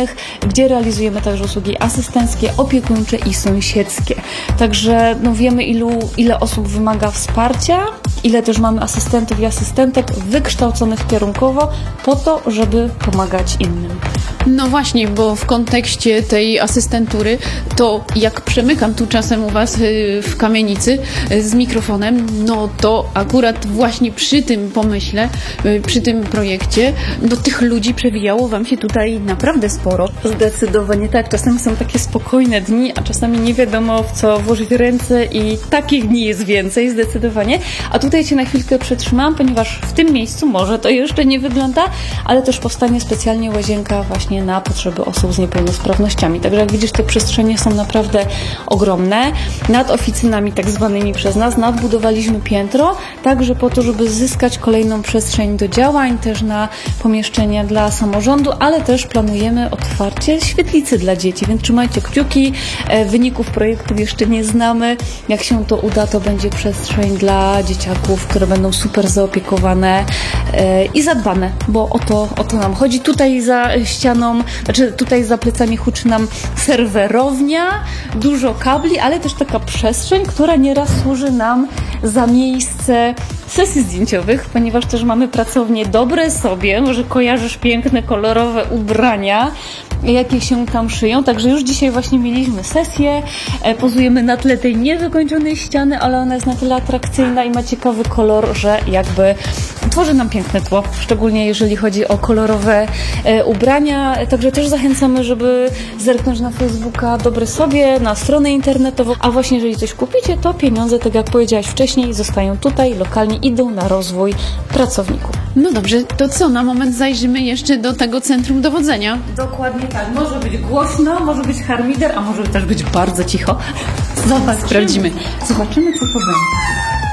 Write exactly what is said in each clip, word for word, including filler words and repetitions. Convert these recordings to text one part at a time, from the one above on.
lokalnych, gdzie realizujemy także usługi asystenckie, opiekuńcze i sąsiedzkie. Także no, wiemy, ilu, ile osób wymaga wsparcia, ile też mamy asystentów i asystentek wykształconych kierunkowo po to, żeby pomagać innym. No właśnie, bo w kontekście tej asystentury, to jak przemykam tu czasem u Was w kamienicy z mikrofonem, no to akurat właśnie przy tym pomyśle, przy tym projekcie, do tych ludzi przewijało Wam się tutaj naprawdę sporo. Zdecydowanie tak. Czasami są takie spokojne dni, a czasami nie wiadomo, w co włożyć ręce i takich dni jest więcej, zdecydowanie. A tutaj Cię na chwilkę przetrzymałam, ponieważ w tym miejscu może to jeszcze nie wygląda, ale też powstanie specjalnie łazienka właśnie na potrzeby osób z niepełnosprawnościami. Także jak widzisz, te przestrzenie są naprawdę ogromne. Nad oficynami tak zwanymi przez nas nadbudowaliśmy piętro, także po to, żeby zyskać kolejną przestrzeń do działań, też na pomieszczenia dla samorządu, ale też planujemy otwarcie świetlicy dla dzieci, więc trzymajcie kciuki. Wyników projektów jeszcze nie znamy. Jak się to uda, to będzie przestrzeń dla dzieciaków, które będą super zaopiekowane i zadbane, bo o to, o to nam chodzi. Tutaj za ścianą, znaczy tutaj za plecami huczy nam serwerownia, dużo kabli, ale też taka przestrzeń, która nieraz służy nam za miejsce sesji zdjęciowych, ponieważ też mamy pracownie dobre sobie, może kojarzysz piękne, kolorowe ubrania, jakie się tam szyją, także już dzisiaj właśnie mieliśmy sesję, pozujemy na tle tej niewykończonej ściany, ale ona jest na tyle atrakcyjna i ma ciekawy kolor, że jakby tworzy nam piękne tło, szczególnie jeżeli chodzi o kolorowe e, ubrania, także też zachęcamy, żeby zerknąć na Facebooka Dobre Sobie, na stronę internetową, a właśnie jeżeli coś kupicie, to pieniądze, tak jak powiedziałaś wcześniej, zostają tutaj, lokalnie, idą na rozwój pracowników. No dobrze, to co, na moment zajrzymy jeszcze do tego centrum dowodzenia? Dokładnie tak, może być głośno, może być harmider, a może też być bardzo cicho. Zobacz, sprawdzimy. Zobaczymy, co to będzie.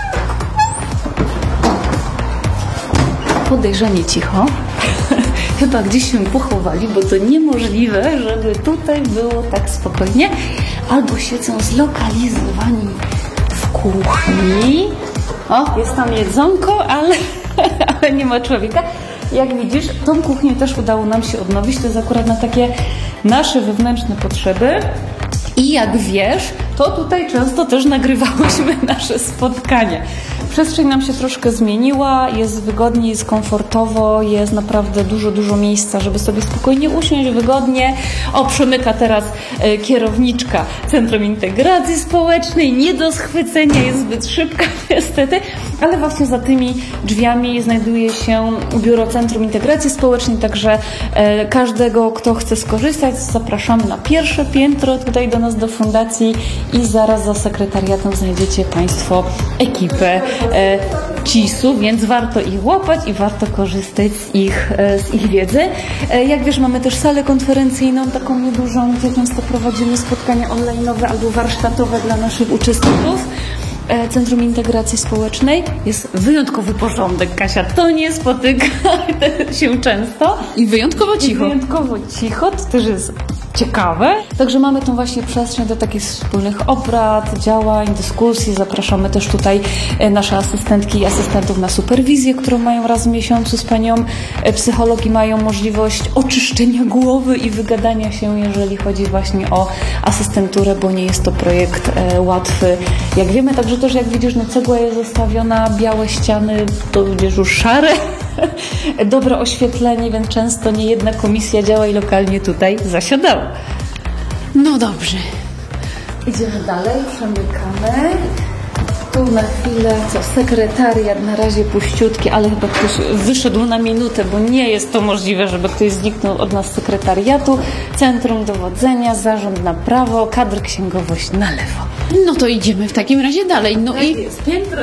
Podejrzanie cicho. Chyba gdzieś się pochowali, bo to niemożliwe, żeby tutaj było tak spokojnie. Albo siedzą zlokalizowani w kuchni. O, jest tam jedzonko, ale, ale nie ma człowieka. Jak widzisz, tą kuchnię też udało nam się odnowić. To jest akurat na takie nasze wewnętrzne potrzeby. I jak wiesz, to tutaj często też nagrywałyśmy nasze spotkania. Przestrzeń nam się troszkę zmieniła, jest wygodnie, jest komfortowo, jest naprawdę dużo, dużo miejsca, żeby sobie spokojnie usiąść, wygodnie. O, przemyka teraz e, kierowniczka Centrum Integracji Społecznej, nie do schwycenia, jest zbyt szybka niestety, ale właśnie za tymi drzwiami znajduje się biuro Centrum Integracji Społecznej, także e, każdego, kto chce skorzystać, zapraszamy na pierwsze piętro tutaj do nas, do fundacji i zaraz za sekretariatem znajdziecie Państwo ekipę e, cisu, więc warto ich łapać i warto korzystać z ich, e, z ich wiedzy. E, jak wiesz, mamy też salę konferencyjną, taką niedużą, gdzie często prowadzimy spotkania online'owe albo warsztatowe dla naszych uczestników. Centrum Integracji Społecznej. Jest wyjątkowy porządek, Kasia. To nie spotyka się często. I wyjątkowo cicho. I wyjątkowo cicho. To też jest ciekawe. Także mamy tą właśnie przestrzeń do takich wspólnych obrad, działań, dyskusji. Zapraszamy też tutaj nasze asystentki i asystentów na superwizję, którą mają raz w miesiącu z panią psycholog i mają możliwość oczyszczenia głowy i wygadania się, jeżeli chodzi właśnie o asystenturę, bo nie jest to projekt e, łatwy. Jak wiemy, także też jak widzisz, no cegła jest zostawiona, białe ściany, to widzisz już szare, dobre oświetlenie, więc często nie jedna komisja działa i lokalnie tutaj zasiadała. No dobrze. Idziemy dalej, przemykamy. Tu na chwilę, co, sekretariat na razie puściutki, ale chyba ktoś wyszedł na minutę, bo nie jest to możliwe, żeby ktoś zniknął od nas z sekretariatu. Centrum dowodzenia, zarząd na prawo, kadr księgowość na lewo. No to idziemy w takim razie dalej. No tak i jest, piętro.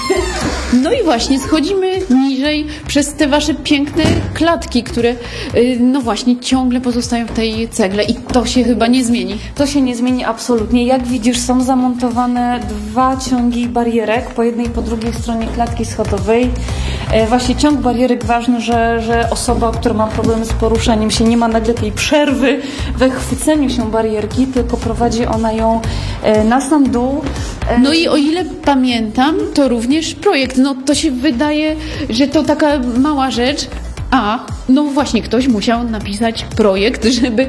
No i właśnie, schodzimy niżej przez te wasze piękne klatki, które no właśnie ciągle pozostają w tej cegle i to się chyba nie zmieni. To się nie zmieni absolutnie. Jak widzisz, są zamontowane dwa ciągi barierek po jednej i po drugiej stronie klatki schodowej. E, właśnie ciąg barierek ważny, że, że osoba, która ma problemy z poruszaniem się, nie ma nagle tej przerwy we chwyceniu się barierki, tylko prowadzi ona ją e, na sam dół. E, no i o ile pamiętam, to również projekt. No to się wydaje, że to taka mała rzecz, a no właśnie ktoś musiał napisać projekt, żeby